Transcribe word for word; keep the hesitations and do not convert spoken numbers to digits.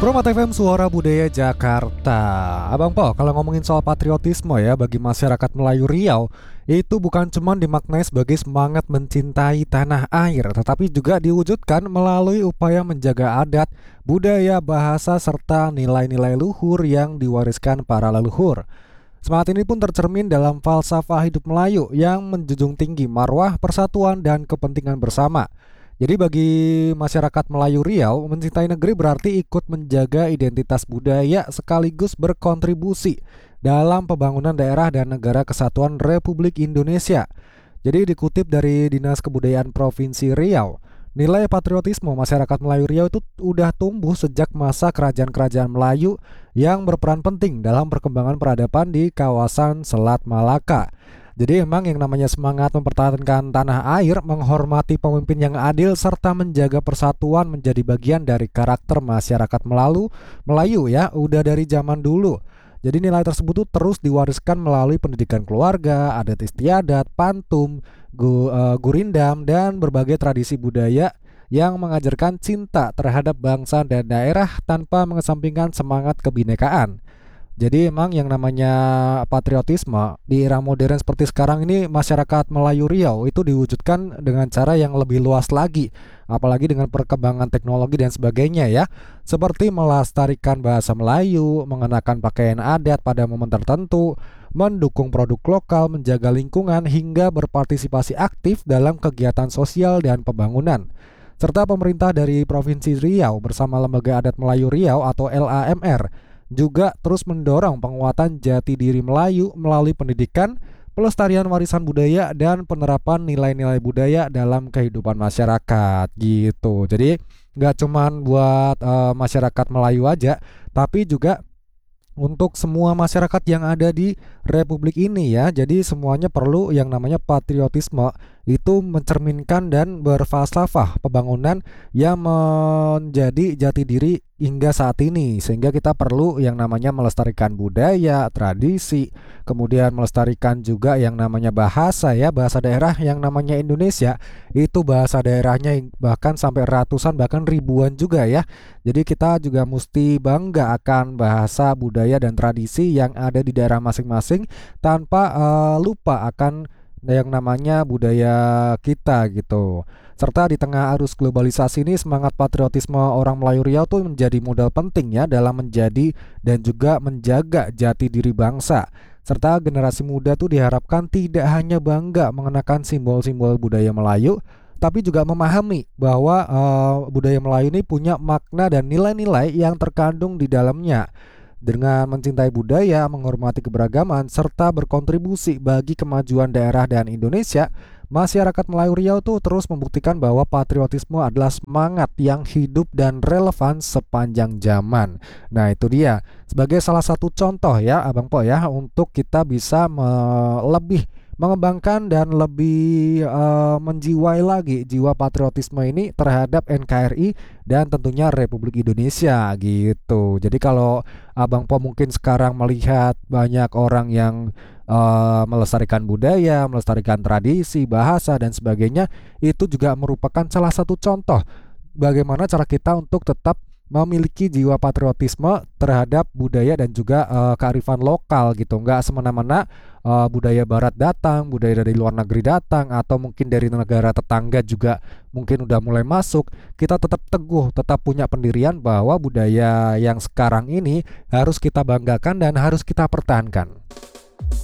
Promat F M Suara Budaya Jakarta. Abang Po, kalau ngomongin soal patriotisme ya bagi masyarakat Melayu Riau, itu bukan cuma dimaknai sebagai semangat mencintai tanah air, tetapi juga diwujudkan melalui upaya menjaga adat, budaya, bahasa, serta nilai-nilai luhur yang diwariskan para leluhur. Semangat ini pun tercermin dalam falsafah hidup Melayu yang menjunjung tinggi marwah, persatuan, dan kepentingan bersama. Jadi bagi masyarakat Melayu Riau, mencintai negeri berarti ikut menjaga identitas budaya sekaligus berkontribusi dalam pembangunan daerah dan negara kesatuan Republik Indonesia. Jadi dikutip dari Dinas Kebudayaan Provinsi Riau, nilai patriotisme masyarakat Melayu Riau itu udah tumbuh sejak masa kerajaan-kerajaan Melayu yang berperan penting dalam perkembangan peradaban di kawasan Selat Malaka. Jadi emang yang namanya semangat mempertahankan tanah air, menghormati pemimpin yang adil, serta menjaga persatuan menjadi bagian dari karakter masyarakat Melayu, Melayu ya, udah dari zaman dulu. Jadi nilai tersebut tuh terus diwariskan melalui pendidikan keluarga, adat istiadat, pantun, gu, uh, gurindam, dan berbagai tradisi budaya yang mengajarkan cinta terhadap bangsa dan daerah tanpa mengesampingkan semangat kebinekaan. Jadi emang yang namanya patriotisme di era modern seperti sekarang ini, masyarakat Melayu Riau itu diwujudkan dengan cara yang lebih luas lagi, apalagi dengan perkembangan teknologi dan sebagainya ya, seperti melestarikan bahasa Melayu, mengenakan pakaian adat pada momen tertentu, mendukung produk lokal, menjaga lingkungan, hingga berpartisipasi aktif dalam kegiatan sosial dan pembangunan. Serta pemerintah dari Provinsi Riau bersama Lembaga Adat Melayu Riau atau L A M R juga terus mendorong penguatan jati diri Melayu melalui pendidikan, pelestarian warisan budaya, dan penerapan nilai-nilai budaya dalam kehidupan masyarakat gitu. Jadi nggak cuman buat uh, masyarakat Melayu aja, tapi juga untuk semua masyarakat yang ada di Republik ini ya. Jadi semuanya perlu yang namanya patriotisme, itu mencerminkan dan berfalsafah pembangunan yang menjadi jati diri hingga saat ini, sehingga kita perlu yang namanya melestarikan budaya, tradisi, kemudian melestarikan juga yang namanya bahasa ya, bahasa daerah yang namanya Indonesia. Itu bahasa daerahnya bahkan sampai ratusan bahkan ribuan juga ya. Jadi kita juga mesti bangga akan bahasa, budaya, dan tradisi yang ada di daerah masing-masing tanpa uh, lupa akan yang namanya budaya kita gitu. Serta di tengah arus globalisasi ini, semangat patriotisme orang Melayu Riau tuh menjadi modal penting ya dalam menjadi dan juga menjaga jati diri bangsa. Serta generasi muda tuh diharapkan tidak hanya bangga mengenakan simbol-simbol budaya Melayu, tapi juga memahami bahwa uh, budaya Melayu ini punya makna dan nilai-nilai yang terkandung di dalamnya. Dengan mencintai budaya, menghormati keberagaman, serta berkontribusi bagi kemajuan daerah dan Indonesia, masyarakat Melayu Riau tuh terus membuktikan bahwa patriotisme adalah semangat yang hidup dan relevan sepanjang zaman. Nah itu dia, sebagai salah satu contoh ya Abang Po ya, untuk kita bisa me- lebih mengembangkan dan lebih uh, menjiwai lagi jiwa patriotisme ini terhadap N K R I dan tentunya Republik Indonesia gitu. Jadi kalau Abang Po mungkin sekarang melihat banyak orang yang uh, melestarikan budaya, melestarikan tradisi, bahasa, dan sebagainya, itu juga merupakan salah satu contoh bagaimana cara kita untuk tetap memiliki jiwa patriotisme terhadap budaya dan juga uh, kearifan lokal gitu. Nggak semena-mena uh, budaya barat datang, budaya dari luar negeri datang, atau mungkin dari negara tetangga juga mungkin udah mulai masuk. Kita tetap teguh, tetap punya pendirian bahwa budaya yang sekarang ini harus kita banggakan dan harus kita pertahankan.